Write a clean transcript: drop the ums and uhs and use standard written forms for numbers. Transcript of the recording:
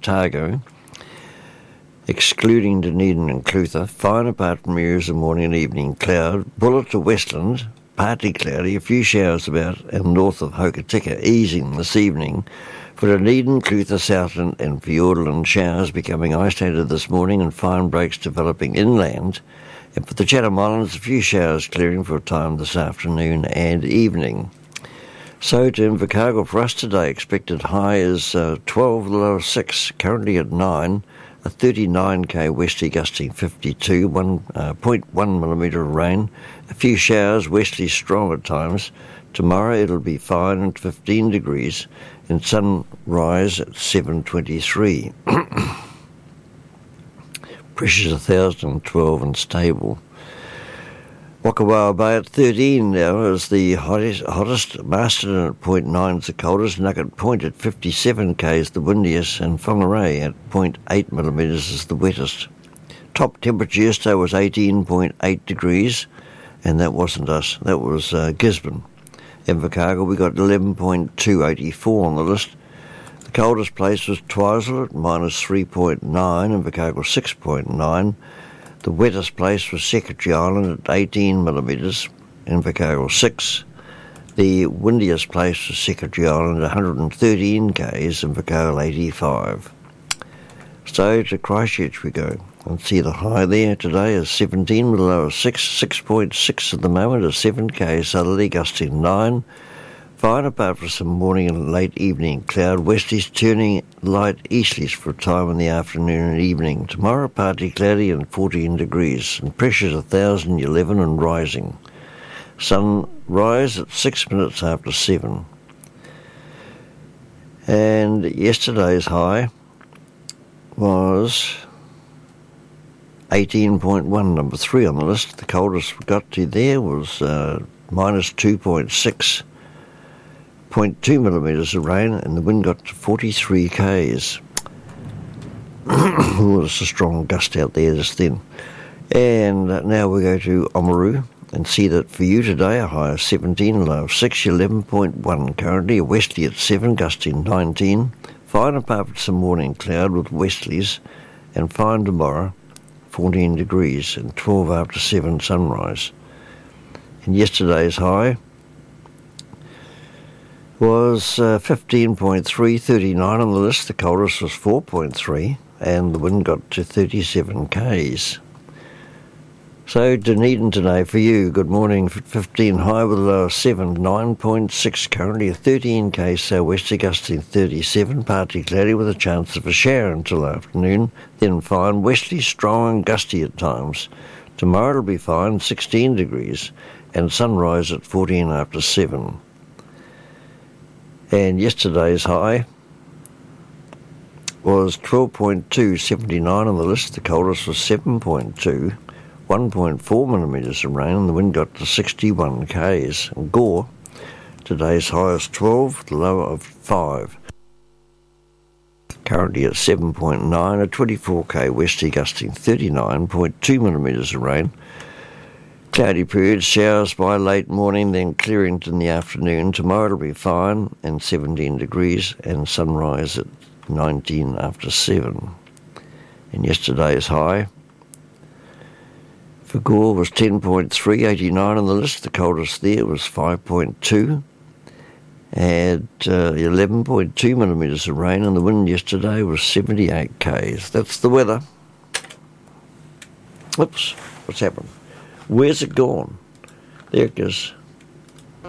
Otago, excluding Dunedin and Clutha. Fine apart from areas of morning and evening. Cloud. Bulla to Westland, partly cloudy, a few showers about, and north of Hokitika, easing this evening. For Dunedin, Clutha, Southland and Fiordland, showers becoming isolated this morning and fine breaks developing inland. And for the Chatham Islands, a few showers clearing for a time this afternoon and evening. So to Invercargill for us today, expected high is 12, the low 6, currently at 9, a 39k westerly gusting 52, 1.1 millimetre of rain, a few showers, westerly strong at times. Tomorrow it'll be fine and 15 degrees, and sunrise at 7:23. Pressure's 1,012 and stable. Wakawawa Bay at 13 now is the hottest. Masterton at 0.9 is the coldest. Nugget Point at 57 k is the windiest, and Whangarei at 0.8 millimetres is the wettest. Top temperature yesterday was 18.8 degrees, and that wasn't us. That was Gisborne. Invercargill, we got 11.284 on the list. The coldest place was Twizel at minus 3.9, Invercargill 6.9. The wettest place was Secretary Island at 18 millimetres, Invercargill 6. The windiest place was Secretary Island at 113 k's, Invercargill 85. So to Christchurch we go. And see the high there today is 17 with a low of 6, 6.6 at the moment, a 7k southerly gusting 9. Fine apart from some morning and late evening cloud. Westerlies turning light easterlies for a time in the afternoon and evening. Tomorrow partly cloudy and 14 degrees, and pressure's 1,011 and rising. Sunrise at 6 minutes after 7. And yesterday's high was 18.1, number 3 on the list. The coldest we got to there was minus 2.6, 0.2 millimetres of rain, and the wind got to 43 k's. Oh, it's a strong gust out there just then. And now we go to Oamaru and see that for you today, a high of 17, a low of 6, 11.1 currently, a westerly at 7, gusting 19. Fine apart from some morning cloud with westerlies, and fine tomorrow, 14 degrees, and 12 after 7 sunrise. And yesterday's high was 15.3, 39 on the list. The coldest was 4.3, and the wind got to 37 k's. So Dunedin today for you, good morning, 15 high with a low of 7, 9.6 currently, a 13k southwesterly gusting 37, partly cloudy with a chance of a shower until afternoon, then fine, westerly strong and gusty at times. Tomorrow it'll be fine, 16 degrees, and sunrise at 14 after 7. And yesterday's high was 12.2, 79 on the list, the coldest was 7.2, 1.4 millimetres of rain, and the wind got to 61 k's. And Gore, today's high is 12, the low of 5. Currently at 7.9, a 24k westerly gusting 39.2 millimetres of rain. Cloudy periods, showers by late morning, then clearing in the afternoon. Tomorrow it'll be fine and 17 degrees, and sunrise at 19 after 7. And yesterday's high for Gore was 10.3, 89 on the list. The coldest there was 5.2. Had 11.2 millimetres of rain, and the wind yesterday was 78 k's. That's the weather. Oops, what's happened? Where's it gone? There it goes.